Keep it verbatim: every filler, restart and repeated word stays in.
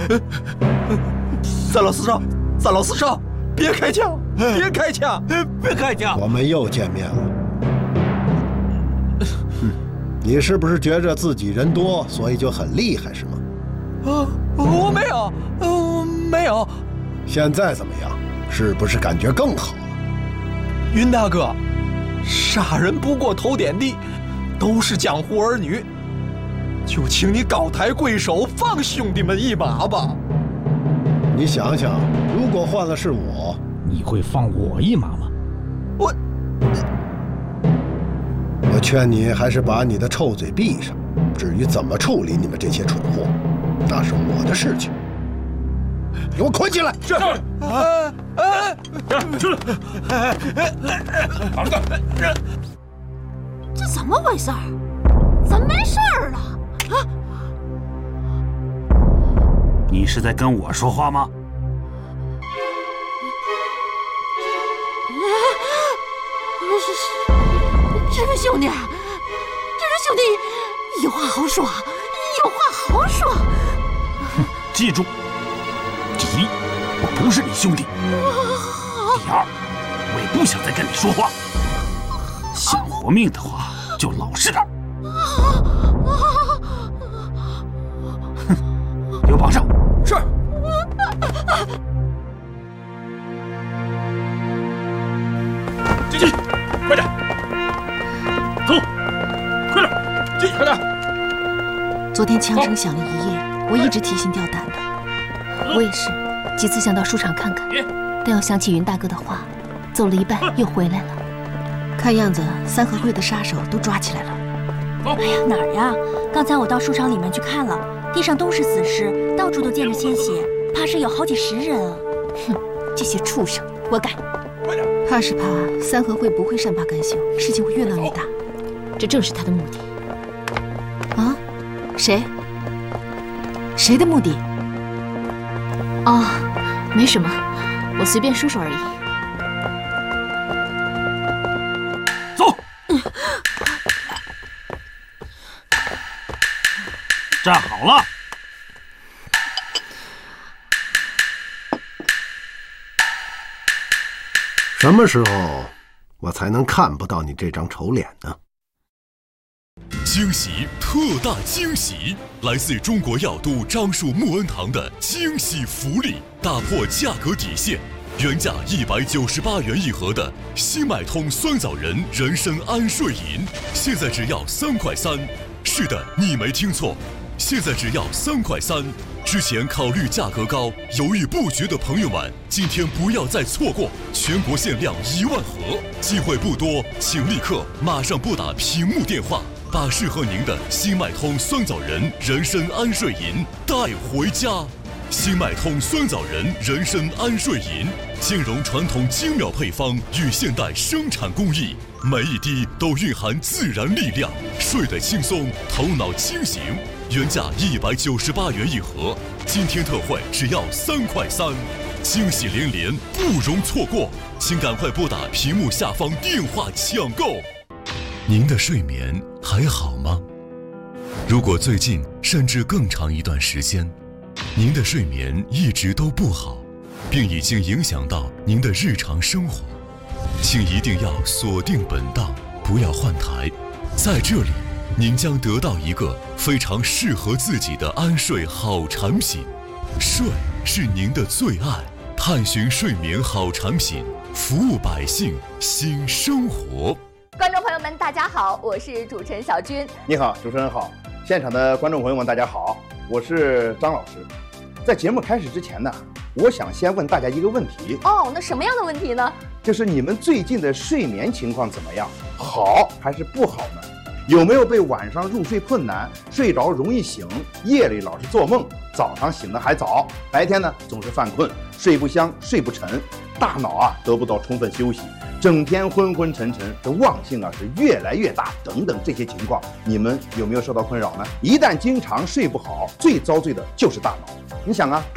三老师长，三老师长，别开枪，别开枪，别开枪！ 我们又见面了。你是不是觉着自己人多，所以就很厉害，是吗？ 啊，我没有，呃，没有。 现在怎么样？是不是感觉更好了？ 云大哥，杀人不过头点地，都是江湖儿女，就请你高抬贵手，放兄弟们一马吧。 你想想，如果换了是我， 你会放我一马吗？ 我。 我劝你还是把你的臭嘴闭上。至于怎么处理你们这些蠢货，那是我的事情。给我捆起来！ 是。啊啊！ 去！绑着他！ 这怎么回事儿？怎么没事儿了？啊！ 你是在跟我说话吗？ 是是。志文兄弟，志文兄弟，有话好说，有话好说。 哼，记住，第一，我不是你兄弟；第二，我也不想再跟你说话。想活命的话，就老实点。哼，给我绑上。 是。进去，快点。走，快点，进，快点！ 昨天枪声响了一夜，我一直提心吊胆的。我也是，几次想到书场看看，但又想起云大哥的话，走了一半又回来了。看样子三合会的杀手都抓起来了。 哎呀，哪儿呀？刚才我到书场里面去看了，地上都是死尸，到处都溅着鲜血，怕是有好几十人啊！ 哼，这些畜生，活该！怕是怕三合会不会善罢甘休，事情会越闹越大。这正是他的目的。啊？谁？谁的目的？哦，没什么，我随便说说而已。 走。站好了。 什么时候我才能看不到你这张丑脸呢？ 惊喜，特大惊喜！来自中国药都樟树木恩堂的惊喜福利，打破价格底线，原价一百九十八元一盒的新脉通酸枣仁人参安睡饮，现在只要三块三。是的，你没听错，现在只要三块三。之前考虑价格高，犹豫不决的朋友们，今天不要再错过，全国限量一万盒，机会不多，请立刻马上拨打屏幕电话，把适合您的新脉通酸枣仁人参安睡饮带回家。新脉通酸枣仁人参安睡饮兼容传统精妙配方与现代生产工艺，每一滴都蕴含自然力量，睡得轻松，头脑清醒。原价一百九十八元一盒，今天特惠只要三块三，惊喜连连，不容错过，请赶快拨打屏幕下方电话抢购。您的睡眠还好吗？如果最近甚至更长一段时间，您的睡眠一直都不好，并已经影响到您的日常生活，请一定要锁定本档，不要换台。在这里，您将得到一个非常适合自己的安睡好产品。睡是您的最爱，探寻睡眠好产品，服务百姓，新生活。 观众朋友们，大家好，我是主持人小军。 你好，主持人好，现场的观众朋友们，大家好，我是张老师。在节目开始之前呢，我想先问大家一个问题。 哦，那什么样的问题呢？ 就是你们最近的睡眠情况怎么样？好还是不好呢？有没有被晚上入睡困难、睡着容易醒、夜里老是做梦、早上醒得还早、白天呢总是犯困、睡不香、睡不沉，大脑啊得不到充分休息，整天昏昏沉沉，这忘性啊是越来越大，等等这些情况，你们有没有受到困扰呢？一旦经常睡不好，最遭罪的就是大脑。你想啊，